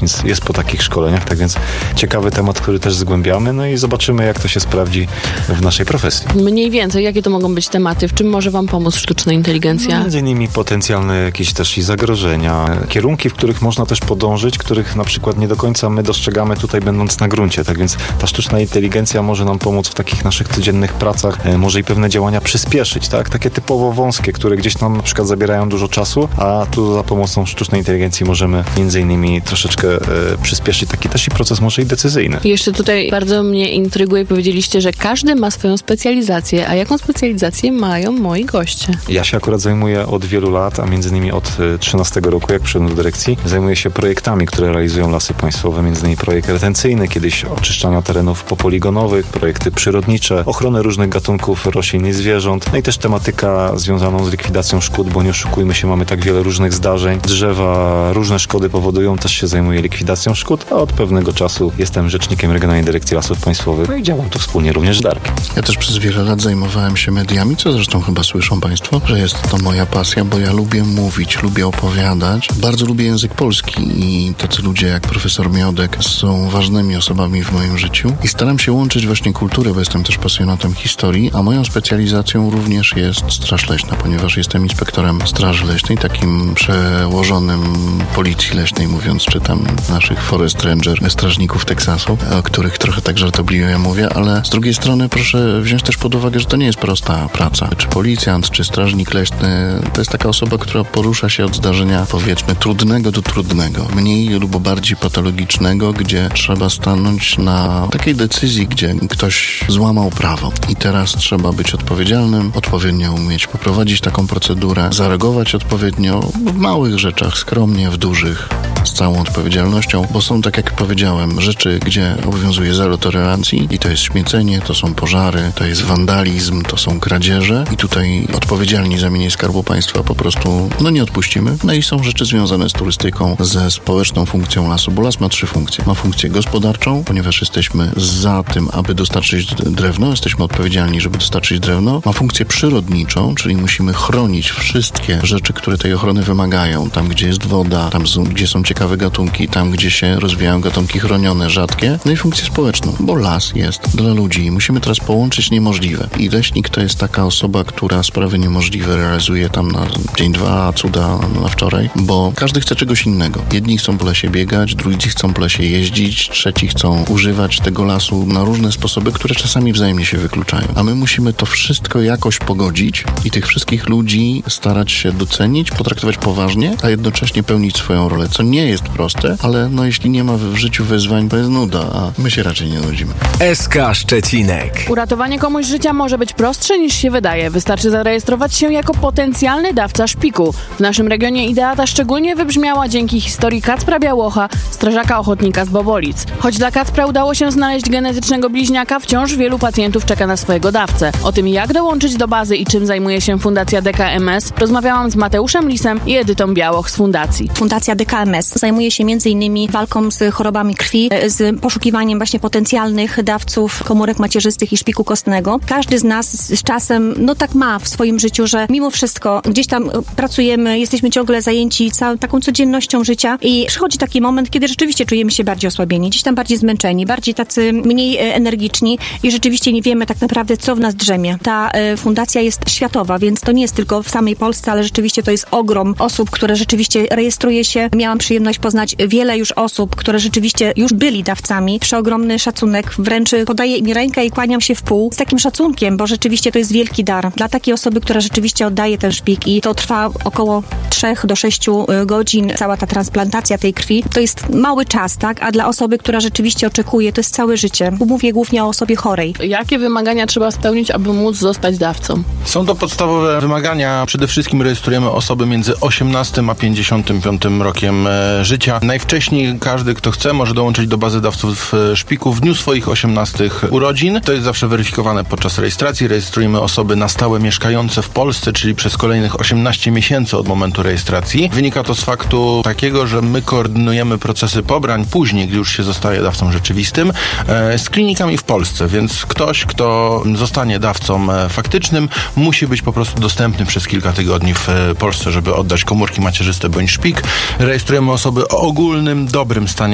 lecznic jest po takich szkoleniach, tak więc ciekawy temat, który też zgłębiamy, no i zobaczymy, jak to się sprawdzi w naszej profesji. Mniej więcej, jakie to mogą być tematy? W czym może wam pomóc sztuczna inteligencja? Między innymi potencjalne jakieś też i zagrożenia, kierunki, w których można też podążyć, których na przykład nie do końca my dostrzegamy tutaj będąc na gruncie, tak więc ta sztuczna inteligencja może nam pomóc w takich naszych codziennych pracach, może i pewne działania przyspieszyć, tak? Takie typowo wąskie, które gdzieś nam na przykład zabierają dużo czasu, a tu za pomocą sztucznej inteligencji możemy między innymi troszeczkę przyspieszyć taki też i proces może i decyzyjny. I jeszcze tutaj bardzo mnie intryguje, powiedzieliście, że każdy ma swoją specjalizację, a jaką specjalizację mają moi goście? Ja się akurat zajmuję od wielu lat, a między innymi od 13 roku, jak przyszedłem do dyrekcji, zajmuję się projektami, które realizują Lasy Państwowe, między innymi projekt retencyjny, kiedyś oczyszczania terenów popoligonowych, projekty przyrodnicze, ochronę różnych gatunków roślin i zwierząt, no i też tematyka związaną z likwidacją szkód, bo nie oszukujmy się, mamy tak wiele różnych zdarzeń. Drzewa różne szkody powodują, też się zajmuję likwidacją szkód, a od pewnego czasu jestem rzecznikiem Regionalnej Dyrekcji Lasów Państwowych, no i działam tu wspólnie również z Darkiem. Ja też przez wiele lat zajmowałem się mediami, co zresztą chyba słyszą Państwo, że jest to moja pasja, bo ja lubię mówić, lubię opowiadać. Bardzo lubię język polski i tacy ludzie jak profesor Miodek są ważnymi osobami w moim życiu i staram się łączyć właśnie kulturę, bo jestem też pasjonatem historii, a moją specjalizacją również jest Straż Leśna, ponieważ jestem inspektorem Straży Leśnej, takim przełożonym Policji Leśnej, mówiąc, czy tam naszych Forest Ranger, strażników Teksasu, o których trochę tak żartobliwie mówię, ale z drugiej strony proszę wziąć też pod uwagę, że to nie jest prosta praca. Czy policjant, czy strażnik leśny, to jest taka osoba, która porusza się od zdarzenia, powiedzmy, trudnego do trudnego, mniej lub bardziej patologicznego, gdzie trzeba stanąć na takiej decyzji, gdzie ktoś złamał prawo i teraz trzeba być odpowiedzialnym, odpowiednio umieć poprowadzić taką procedurę, zareagować odpowiednio w małych rzeczach, skromnie, w dużych, z całą odpowiedzialnością, bo są, tak jak powiedziałem, rzeczy, gdzie obowiązuje zero tolerancji i to jest śmiecenie, to są pożary, to jest wandalizm, to są kradzieże i tutaj odpowiedzialni za mienie Skarbu Państwa po prostu nie odpuścimy. No i są rzeczy związane z turystyką, ze społeczną funkcją lasu, bo las ma 3 funkcje. Ma funkcję gospodarczą, ponieważ jesteśmy za tym, aby dostarczyć drewno, jesteśmy odpowiedzialni, żeby dostarczyć drewno. Ma funkcję przyrodniczą, czyli musimy chronić wszystkie rzeczy, które tej ochrony wymagają. Tam, gdzie jest woda, tam, gdzie są ciekawe gatunki, tam, gdzie się rozwijają gatunki chronione, rzadkie. No i funkcję społeczną, bo las jest dla ludzi i musimy teraz połączyć niemożliwe. I leśnik to jest taka osoba, która sprawy niemożliwe realizuje tam na dzień, 2, cuda na wczoraj, bo każdy chce czegoś innego. Jedni chcą po lesie biegać, drudzy chcą po lesie jeździć, trzeci chcą używać tego lasu na różne sposoby, które czasami wzajemnie się wykluczają. A my musimy to wszystko jakoś pogodzić i tych wszystkich ludzi starać się docenić, potraktować poważnie, a jednocześnie pełnić swoją rolę, co nie jest proste, ale jeśli nie ma w życiu wyzwań, to jest nuda, a my się raczej nie nudzimy. SK Szczecinek. Uratowanie komuś życia może być prostsze niż się wydaje. Wystarczy zarejestrować się jako potencjalny dawca szpiku. W naszym regionie idea ta szczególnie wybrzmiała dzięki historii Kacpra Białocha, strażaka ochotnika z Bobolic. Choć dla Kacpra udało się znaleźć genetycznego bliźniaka, wciąż wielu pacjentów czeka na swojego dawcę. O tym, jak dołączyć do bazy i czym zajmuje się Fundacja DKMS, rozmawiałam z Mateuszem Lisem i Edytą Białoch z fundacji. Fundacja DKMS zajmuje się m.in. walką z chorobami krwi, z poszukiwaniem właśnie potencjalnych dawców komórek macierzystych i szpiku kostnego. Każdy z nas z czasem, tak ma w swoim życiu, że mimo wszystko gdzieś tam pracujemy, jesteśmy ciągle zajęci taką codziennością życia i przychodzi taki moment, kiedy rzeczywiście czujemy się bardziej osłabieni, gdzieś tam bardziej zmęczeni, bardziej tacy mniej energiczni i rzeczywiście nie wiemy tak naprawdę, co w nas drzemie. Ta fundacja jest światowa, więc to nie jest tylko w samej Polsce, ale rzeczywiście to jest ogrom osób, które rzeczywiście rejestruje się. Miałam przyjemność poznać wiele już osób, które rzeczywiście już byli dawcami. Przeogromny szacunek, wręcz podaję im rękę i kłaniam się w pół z takim szacunkiem, bo rzeczywiście to jest wielki dar dla takiej osoby, która rzeczywiście oddaje ten szpik i to trwa około 3 do 6 godzin. Cała ta transplantacja tej krwi to jest mały czas, tak? A dla osoby, która rzeczywiście oczekuje, to jest całe życie. Mówię głównie o osobie chorej. Jakie wymagania trzeba spełnić, aby móc zostać dawcą? Są to podstawowe wymagania. Przede wszystkim rejestrujemy osoby między 18 a 55 rokiem życia. Najwcześniej każdy, kto chce, może dołączyć do bazy dawców szpiku w dniu swoich 18 urodzin. To jest zawsze weryfikowane podczas rejestracji. Rejestrujemy osoby na stałe mieszkające w Polsce, czyli przez kolejnych 18 miesięcy od momentu rejestracji. Wynika to z faktu takiego, że my koordynujemy procesy pobrań później, gdy już się zostaje dawcą rzeczywistym, z klinikami w Polsce, więc ktoś, kto zostanie dawcą faktycznym, musi być po prostu dostępny przez kilka tygodni w Polsce, żeby oddać komórki macierzyste bądź szpik. Rejestrujemy osoby o ogólnym, dobrym stanie